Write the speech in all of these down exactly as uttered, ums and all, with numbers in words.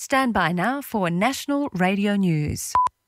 Stand by now for National Radio News.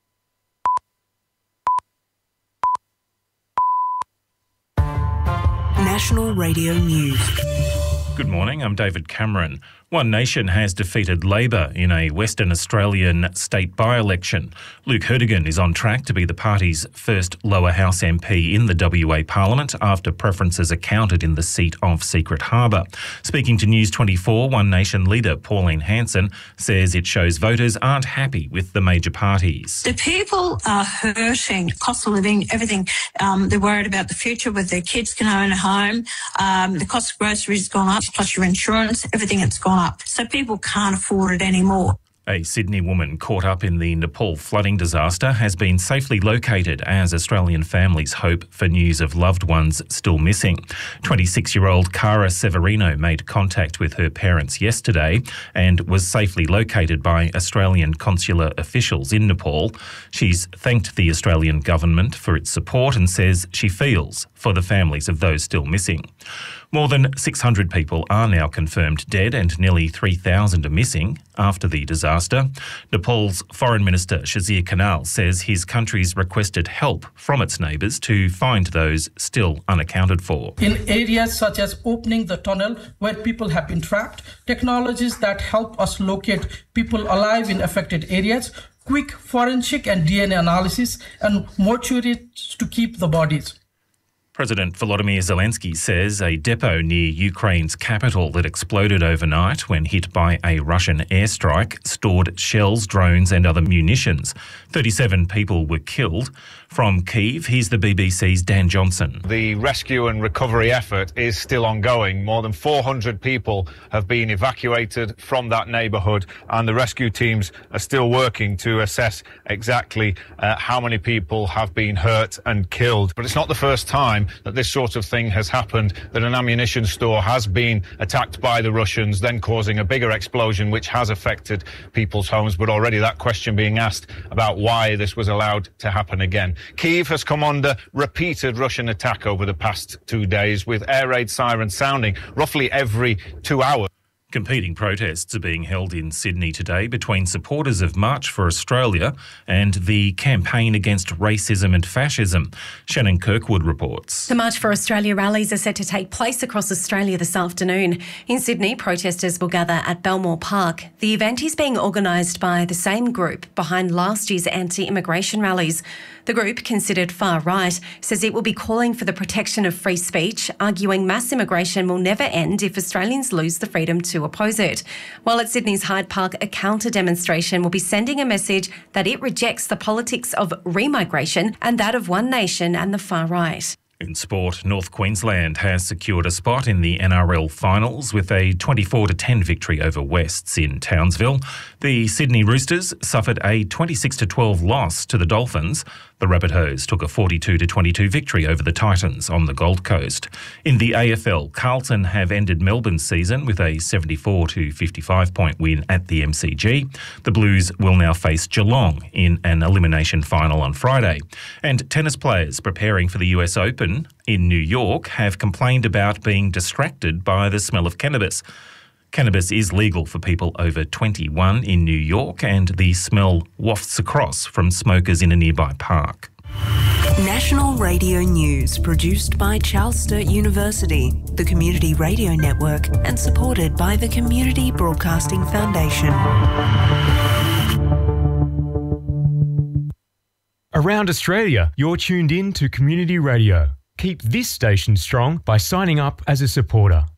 National Radio News. Good morning, I'm David Cameron. One Nation has defeated Labor in a Western Australian state by-election. Luke Herdigan is on track to be the party's first lower house M P in the W A Parliament after preferences are counted in the seat of Secret Harbour. Speaking to News twenty-four, One Nation leader Pauline Hanson says it shows voters aren't happy with the major parties. The people are hurting, cost of living, everything. Um, they're worried about the future, whether their kids can own a home. Um, the cost of groceries has gone up, plus your insurance, everything has gone up. So people can't afford it anymore. A Sydney woman caught up in the Nepal flooding disaster has been safely located as Australian families hope for news of loved ones still missing. twenty-six-year-old Cara Severino made contact with her parents yesterday and was safely located by Australian consular officials in Nepal. She's thanked the Australian government for its support and says she feels for the families of those still missing. More than six hundred people are now confirmed dead and nearly three thousand are missing after the disaster. Nepal's Foreign Minister Shazia Kanal says his country's requested help from its neighbours to find those still unaccounted for. In areas such as opening the tunnel where people have been trapped, technologies that help us locate people alive in affected areas, quick forensic and D N A analysis, and mortuaries to keep the bodies. President Volodymyr Zelensky says a depot near Ukraine's capital that exploded overnight when hit by a Russian airstrike stored shells, drones and other munitions. thirty-seven people were killed. From Kyiv, here's the B B C's Dan Johnson. The rescue and recovery effort is still ongoing. More than four hundred people have been evacuated from that neighbourhood, and the rescue teams are still working to assess exactly uh, how many people have been hurt and killed. But it's not the first time that this sort of thing has happened, that an ammunition store has been attacked by the Russians, then causing a bigger explosion which has affected people's homes. But already that question being asked about why this was allowed to happen again. Kyiv has come under repeated Russian attack over the past two days, with air raid sirens sounding roughly every two hours. Competing protests are being held in Sydney today between supporters of March for Australia and the campaign against racism and fascism. Shannon Kirkwood reports. The March for Australia rallies are set to take place across Australia this afternoon. In Sydney, protesters will gather at Belmore Park. The event is being organised by the same group behind last year's anti-immigration rallies. The group, considered far-right, says it will be calling for the protection of free speech, arguing mass immigration will never end if Australians lose the freedom to oppose it. While at Sydney's Hyde Park, a counter-demonstration will be sending a message that it rejects the politics of remigration and that of One Nation and the far-right. In sport, North Queensland has secured a spot in the N R L finals with a twenty-four to ten victory over Wests in Townsville. The Sydney Roosters suffered a twenty-six to twelve loss to the Dolphins. The Rabbitohs took a forty-two to twenty-two victory over the Titans on the Gold Coast. In the A F L, Carlton have ended Melbourne's season with a seventy-four to fifty-five point win at the M C G. The Blues will now face Geelong in an elimination final on Friday. And tennis players preparing for the U S Open in New York have complained about being distracted by the smell of cannabis. Cannabis is legal for people over twenty-one in New York, and the smell wafts across from smokers in a nearby park. National Radio News, produced by Charles Sturt University, the Community Radio Network, and supported by the Community Broadcasting Foundation. Around Australia, you're tuned in to Community Radio. Keep this station strong by signing up as a supporter.